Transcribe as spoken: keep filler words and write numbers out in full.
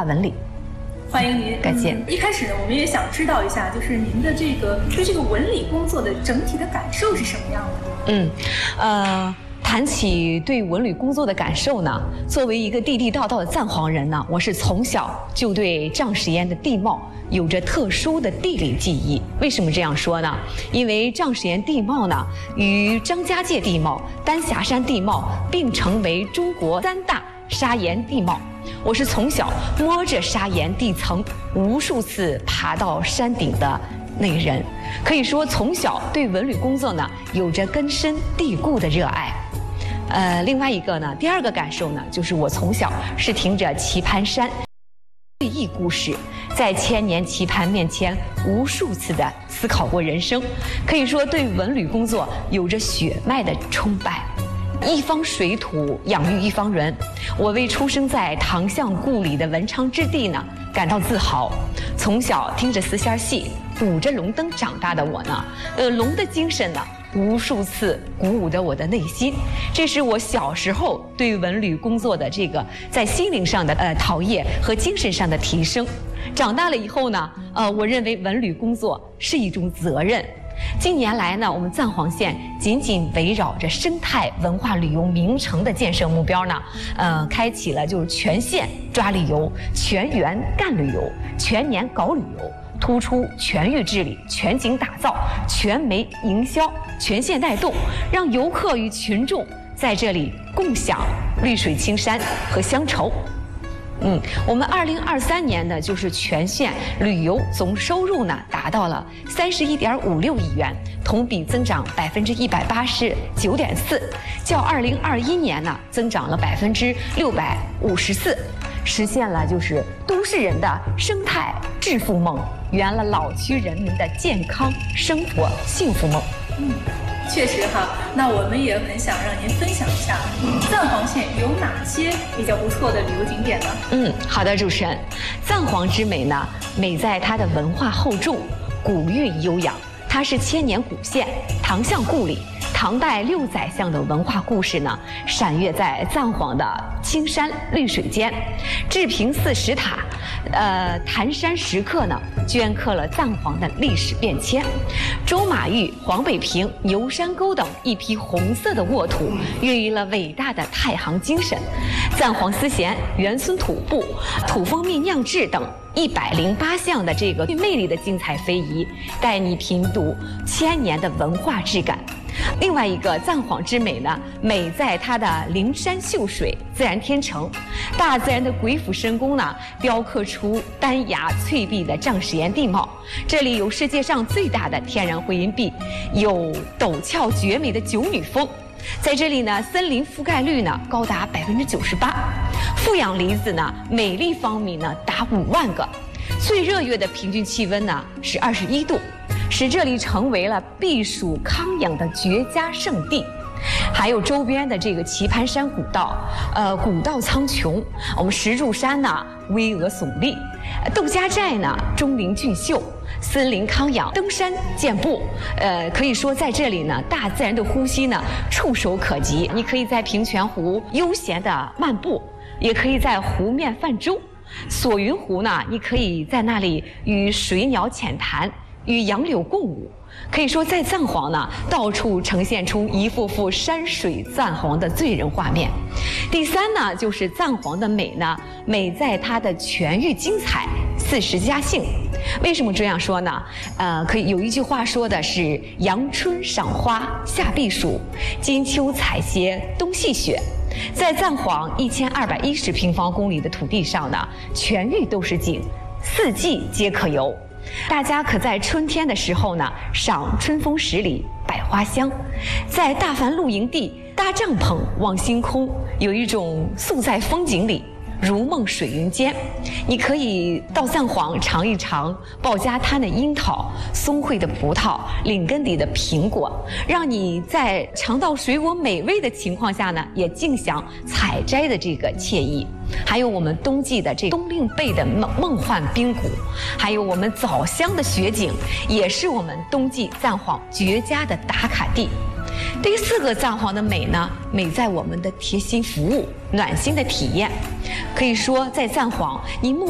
化纹理。 欢迎您， 感谢。 嗯、一开始呢，我们也想知道一下，就是您的这个对这个纹理工作的整体的感受是什么样的？ 嗯，呃。谈起对纹理工作的感受呢，作为一个地地道道的藏黄人呢，我是从小就对藏石岩的地貌有着特殊的地理记忆。为什么这样说呢？因为藏石岩地貌呢，与张家界地貌、丹霞山地貌并成为中国三大砂岩地貌。我是从小摸着砂岩地层，无数次爬到山顶的那个人，可以说从小对纹理工作呢有着根深蒂固的热爱。呃，另外一个呢，第二个感受呢，就是我从小是听着棋盘山对弈故事，在千年棋盘面前无数次的思考过人生，可以说对纹理工作有着血脉的崇拜。一方水土养育一方人，我为出生在唐象故里的文昌之地呢感到自豪。从小听着丝线戏，舞着龙灯长大的我呢，呃，龙的精神呢，无数次鼓舞着我的内心。这是我小时候对纹理工作的这个在心灵上的呃陶冶和精神上的提升。长大了以后呢，呃，我认为纹理工作是一种责任。近年来呢，我们藏黄县紧紧围绕着生态文化旅游名城的建设目标呢，呃，开启了就是全县抓旅游、全员干旅游、全年搞旅游，突出全域治理、全景打造、全媒营销、全县带动，让游客与群众在这里共享绿水青山和乡愁。嗯，我们二零二三年呢，就是全县旅游总收入呢达到了三十一点五六亿元，同比增长百分之一百八十九点四，较二零二一年呢增长了百分之六百五十四，实现了就是都市人的生态致富梦，圆了老区人民的健康生活幸福梦。 嗯。确实哈，那我们也很想让您分享一下藏黄县有哪些比较不错的旅游景点呢？ 嗯，好的，主持人，藏黄之美呢，美在它的文化厚重、古韵悠扬。它是千年古县，唐象故里，唐代六宰相的文化故事呢，闪跃在藏黄的青山绿水间。治平寺石塔，呃，坛山石刻呢，镌刻了藏黄的历史变迁。周马峪、黄北平、牛山沟等一批红色的沃土，孕育了伟大的太行精神。藏黄丝弦、元村土布、土蜂蜜酿制等一百零八项的这个具魅力的精彩非遗，带你品读千年的文化质感。另外一个藏黄之美呢，美在它的灵山秀水、自然天成，大自然的鬼斧神工呢，雕刻出丹崖翠碧的藏石岩地貌。这里有世界上最大的天然回音壁，有陡峭绝美的九女峰。在这里呢，森林覆盖率呢高达百分之九十八，负氧离子呢每立方米呢达五万个，最热月的平均气温呢是二十一度，使这里成为了避暑康养的绝佳胜地。还有周边的这个棋盘山古道，呃，古道苍穹，我们石柱山呢巍峨耸立，窦家寨呢钟灵俊秀，森林康养，登山健步，呃，可以说在这里呢，大自然的呼吸呢触手可及。你可以在平泉湖悠闲的漫步，也可以在湖面泛舟。索云湖呢，你可以在那里与水鸟浅谈，与杨柳共舞。可以说，在藏黄呢，到处呈现出一幅幅山水藏黄的醉人画面。第三呢，就是藏黄的美呢，美在它的全域精彩、四时佳兴。为什么这样说呢？呃，可以有一句话说的是“阳春赏花，夏避暑，金秋采撷，冬戏雪”。在藏黄一千二百一十平方公里的土地上呢，全域都是景，四季皆可游。大家可在春天的时候呢，赏春风十里，百花香；在大凡露营地搭帐篷望星空，有一种宿在风景里，如梦水云间。你可以到藏黄尝一尝鲍家滩的樱桃、松惠的葡萄、岭根底的苹果，让你在尝到水果美味的情况下呢，也尽享采摘的这个惬意。还有我们冬季的这东令贝的梦梦幻冰谷，还有我们枣乡的雪景，也是我们冬季藏黄绝佳的打卡地。第四个藏黄的美呢，美在我们的贴心服务、暖心的体验。可以说，在藏黄，你目